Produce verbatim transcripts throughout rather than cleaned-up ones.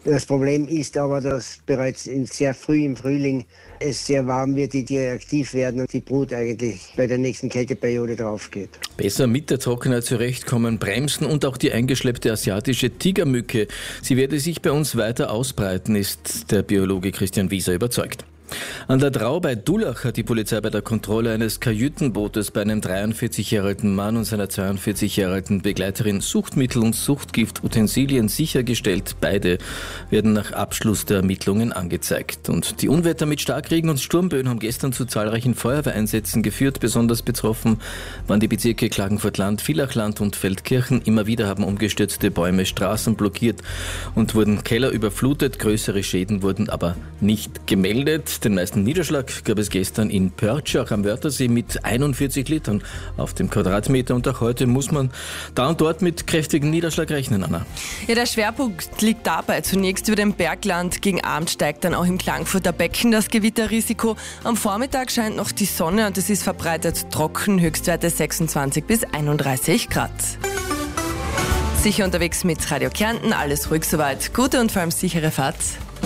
Das Problem ist aber, dass bereits in sehr früh im Frühling es sehr warm wird, die Tiere aktiv werden und die Brut eigentlich bei der nächsten Kälteperiode drauf geht. Besser mit der Trockenheit zurechtkommen, bremsen und auch die eingeschleppte asiatische Tigermücke. Sie werde sich bei uns weiter ausbreiten, ist der Biologe Christian Wieser überzeugt. An der Drau bei Dulach hat die Polizei bei der Kontrolle eines Kajütenbootes bei einem dreiundvierzig Jahre alten Mann und seiner zweiundvierzig Jahre alten Begleiterin Suchtmittel und Suchtgiftutensilien sichergestellt. Beide werden nach Abschluss der Ermittlungen angezeigt. Und die Unwetter mit Starkregen und Sturmböen haben gestern zu zahlreichen Feuerwehreinsätzen geführt. Besonders betroffen waren die Bezirke Klagenfurt-Land, Villachland und Feldkirchen. Immer wieder haben umgestürzte Bäume Straßen blockiert und wurden Keller überflutet. Größere Schäden wurden aber nicht gemeldet. Den meisten Niederschlag gab es gestern in Pörtschach am Wörthersee mit einundvierzig Litern auf dem Quadratmeter. Und auch heute muss man da und dort mit kräftigem Niederschlag rechnen, Anna. Ja, der Schwerpunkt liegt dabei zunächst über dem Bergland. Gegen Abend steigt dann auch im Klagenfurter Becken das Gewitterrisiko. Am Vormittag scheint noch die Sonne und es ist verbreitet trocken. Höchstwerte sechsundzwanzig bis einunddreißig Grad. Sicher unterwegs mit Radio Kärnten. Alles ruhig soweit. Gute und vor allem sichere Fahrt.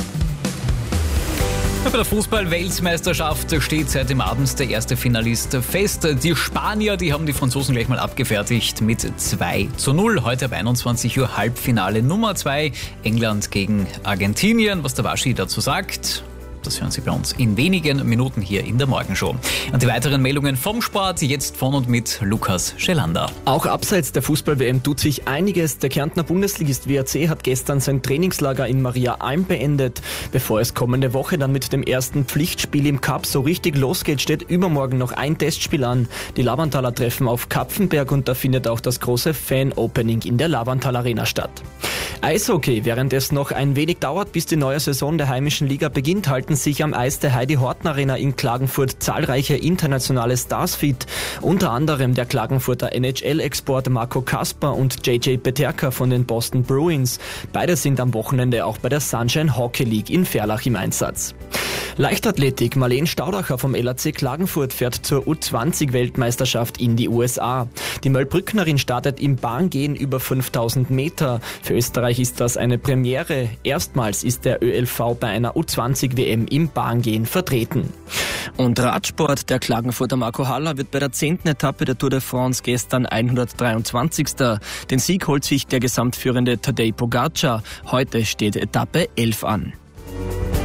Bei der Fußball-Weltmeisterschaft steht seit dem Abend der erste Finalist fest. Die Spanier, die haben die Franzosen gleich mal abgefertigt mit zwei zu null. Heute ab einundzwanzig Uhr Halbfinale Nummer zwei. England gegen Argentinien. Was der Waschi dazu sagt, das hören Sie bei uns in wenigen Minuten hier in der Morgenshow. Und die weiteren Meldungen vom Sport jetzt von und mit Lukas Schelander. Auch abseits der Fußball-W M tut sich einiges. Der Kärntner Bundesligist W A C hat gestern sein Trainingslager in Maria Alm beendet. Bevor es kommende Woche dann mit dem ersten Pflichtspiel im Cup so richtig losgeht, steht übermorgen noch ein Testspiel an. Die Lavantaler treffen auf Kapfenberg und da findet auch das große Fan-Opening in der Lavantal Arena statt. Eishockey. Während es noch ein wenig dauert, bis die neue Saison der heimischen Liga beginnt, halten sich am Eis der Heidi-Horten-Arena in Klagenfurt zahlreiche internationale Stars fit. Unter anderem der Klagenfurter N H L-Export Marco Kasper und J J Peterka von den Boston Bruins. Beide sind am Wochenende auch bei der Sunshine Hockey League in Verlach im Einsatz. Leichtathletik. Marlene Staudacher vom L A C Klagenfurt fährt zur U zwanzig Weltmeisterschaft in die U S A. Die Möllbrücknerin startet im Bahngehen über fünftausend Meter. Für Österreich ist das eine Premiere. Erstmals ist der Ö L V bei einer U zwanzig W M im Bahngehen vertreten. Und Radsport. Der Klagenfurter Marco Haller wird bei der zehnten Etappe der Tour de France gestern hundertdreiundzwanzigster Den Sieg holt sich der gesamtführende Tadej Pogacar. Heute steht Etappe elf an.